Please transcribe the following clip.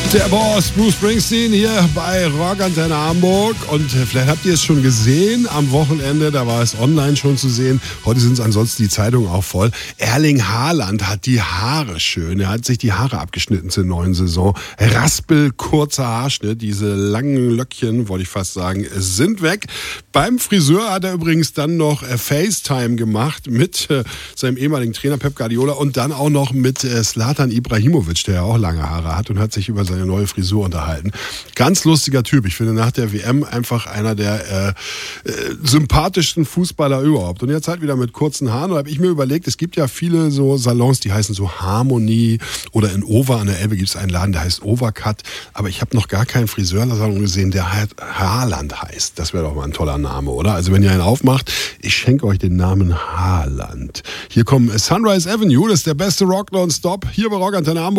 Der Boss Bruce Springsteen hier bei Rock Antenne Hamburg. Und vielleicht habt ihr es schon gesehen am Wochenende, da war es online schon zu sehen. Heute sind es ansonsten die Zeitungen auch voll. Erling Haaland hat die Haare schön. Er hat sich die Haare abgeschnitten zur neuen Saison. Raspelkurzer Haarschnitt, diese langen Löckchen, wollte ich fast sagen, sind weg. Beim Friseur hat er übrigens dann noch FaceTime gemacht mit seinem ehemaligen Trainer Pep Guardiola und dann auch noch mit Zlatan Ibrahimovic, der ja auch lange Haare hat und hat sich über seine neue Frisur unterhalten. Ganz lustiger Typ. Ich finde nach der WM einfach einer der sympathischsten Fußballer überhaupt. Und jetzt halt wieder mit kurzen Haaren. Da habe ich mir überlegt, es gibt ja viele so Salons, die heißen so Harmony oder in Over an der Elbe gibt es einen Laden, der heißt Overcut. Aber ich habe noch gar keinen Friseursalon gesehen, der halt Haaland heißt. Das wäre doch mal ein toller Name, oder? Also wenn ihr einen aufmacht, ich schenke euch den Namen Haaland. Hier kommen Sunrise Avenue, das ist der beste Rock nonstop. Hier bei Rock Antenne Hamburg.